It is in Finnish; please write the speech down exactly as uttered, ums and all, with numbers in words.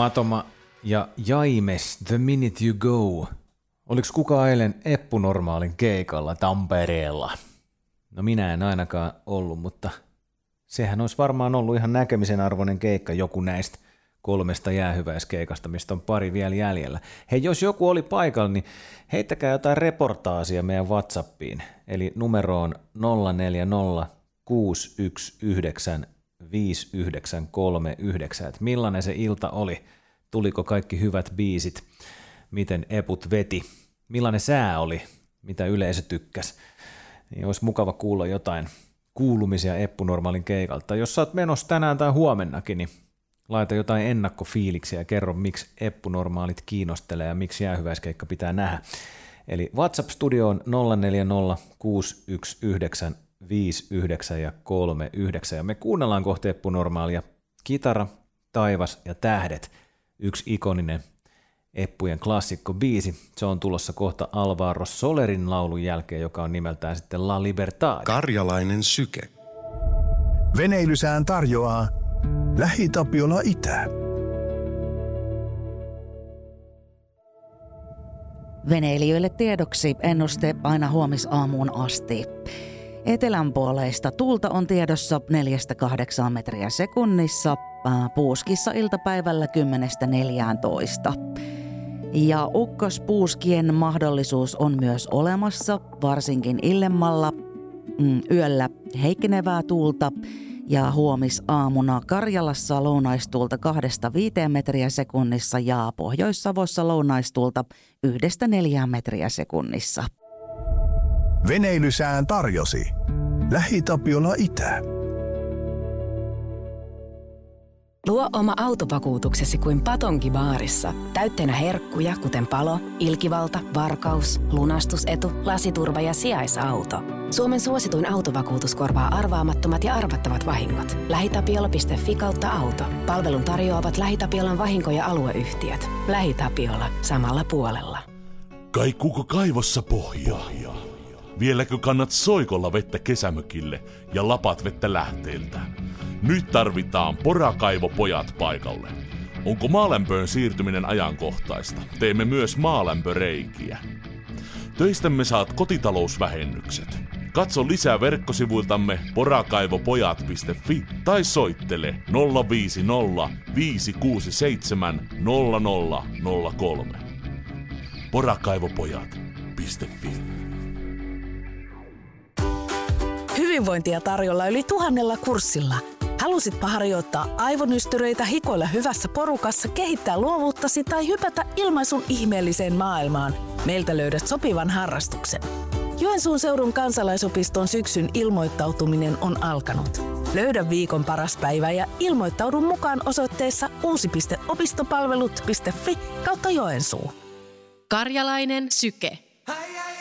Matoma ja Jaimes, The Minute You Go. Oliko kukaan eilen Eppu Normaalin keikalla Tampereella? No minä en ainakaan ollut, mutta sehän olisi varmaan ollut ihan näkemisen arvoinen keikka joku näistä kolmesta jäähyväiskeikasta, mistä on pari vielä jäljellä. Hei, jos joku oli paikalla, niin heittäkää jotain reportaasia meidän WhatsAppiin, eli numero on nolla neljä nolla kuusi yksi yhdeksän viisi yhdeksän kolme yhdeksän, että millainen se ilta oli, tuliko kaikki hyvät biisit, miten eput veti, millainen sää oli, mitä yleisö tykkäsi, niin olisi mukava kuulla jotain kuulumisia Eppu Normaalin keikalta. Jos sä oot menossa tänään tai huomennakin, niin laita jotain ennakkofiiliksiä ja kerro, miksi Eppu Normaalit kiinnostelee ja miksi jäähyväiskeikka pitää nähdä. Eli WhatsApp-studio on nolla neljä nolla kuusi yksi yhdeksän viisi yhdeksän ja kolme yhdeksän ja me kuunnellaan kohta Eppu Normaalia. Kitara, taivas ja tähdet, yksi ikoninen Eppujen klassikko biisi. Se on tulossa kohta Alvaro Solerin laulun jälkeen, joka on nimeltään sitten La Libertad. Karjalainen syke. Veneilysään tarjoaa Lähi-Tapiola Itä. Veneilijöille tiedoksi ennuste aina huomisaamuun asti. Etelänpuoleista tuulta on tiedossa neljästä kahdeksaan metriä sekunnissa, puuskissa iltapäivällä kymmenestä neljääntoista. Ja ukkospuuskien mahdollisuus on myös olemassa, varsinkin illemmalla, yöllä heikkenevää tuulta ja huomisaamuna Karjalassa lounaistuulta kahdesta viiteen metriä sekunnissa ja Pohjois-Savossa lounaistuulta yhdestä neljään metriä sekunnissa. Veneilysään tarjosi Lähi-Tapiola Itä. Luo oma autovakuutuksesi kuin Patonki baarissa. Täytteenä herkkuja, kuten palo, ilkivalta, varkaus, lunastusetu, lasiturva ja sijaisauto. Suomen suosituin autovakuutus korvaa arvaamattomat ja arvattavat vahingot. lähitapiola piste fi kautta auto. Palvelun tarjoavat LähiTapiolan vahinko- ja alueyhtiöt. LähiTapiola. Samalla puolella. Kaikuuko kaivossa pohjaa? Vieläkö kannat soikolla vettä kesämökille ja lapat vettä lähteeltä? Nyt tarvitaan Porakaivopojat paikalle. Onko maalämpöön siirtyminen ajankohtaista? Teemme myös maalämpöreikiä. Töistämme saat kotitalousvähennykset. Katso lisää verkkosivuiltamme porakaivopojat piste fi tai soittele nolla viisi nolla viisi kuusi seitsemän nolla nolla nolla kolme. porakaivopojat piste fi. Hyvinvointia tarjolla yli tuhannella kurssilla. Halusitpa harjoittaa aivonystyröitä, hikoilla hyvässä porukassa, kehittää luovuuttasi tai hypätä ilmaisun ihmeelliseen maailmaan? Meiltä löydät sopivan harrastuksen. Joensuun seudun kansalaisopiston syksyn ilmoittautuminen on alkanut. Löydä viikon paras päivä ja ilmoittaudu mukaan osoitteessa uusi piste opistopalvelut piste fi kautta Joensuu. Karjalainen syke.